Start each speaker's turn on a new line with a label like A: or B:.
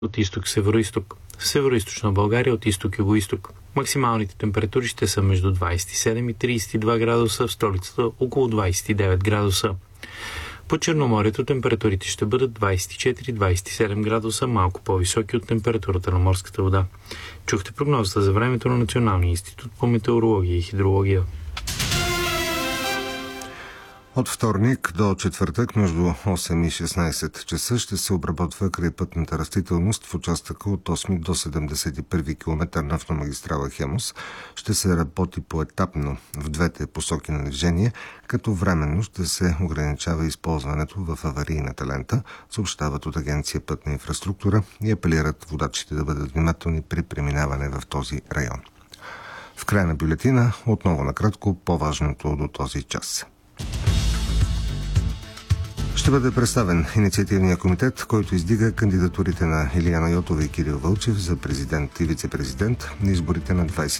A: от изток-североизток. В североизточна България от изток-югоизток. Максималните температури ще са между 27 и 32 градуса, в столицата около 29 градуса. По Черноморието температурите ще бъдат 24-27 градуса, малко по-високи от температурата на морската вода. Чухте прогнозата за времето на Националния институт по метеорология и хидрология.
B: От вторник до четвъртък между 8 и 16 часа ще се обработва крайпътната растителност в участъка от 8 до 71 км на автомагистрала Хемус. Ще се работи поетапно в двете посоки на движение, като временно ще се ограничава използването в аварийната лента, съобщават от Агенция Пътна инфраструктура и апелират водачите да бъдат внимателни при преминаване в този район. В края на бюлетина отново накратко по-важното до този час. Ще бъде представен инициативния комитет, който издига кандидатурите на Илияна Йотова и Кирил Вълчев за президент и вице-президент на изборите на 20